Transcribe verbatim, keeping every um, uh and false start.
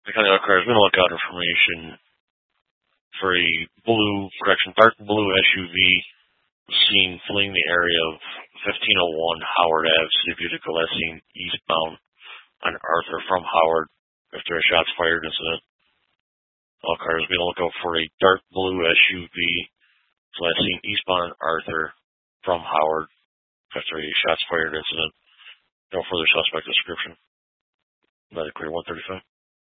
The county all cars, we don't look out information for a blue, correction, dark blue S U V seen fleeing the area of fifteen oh one Howard Avenue, City of Utica, last seen eastbound on Arthur from Howard after a shots fired incident. All cars, be on the lookout for a dark blue S U V last seen eastbound on Arthur from Howard after a shots fired incident. No further suspect description. Let it clear one thirty-five.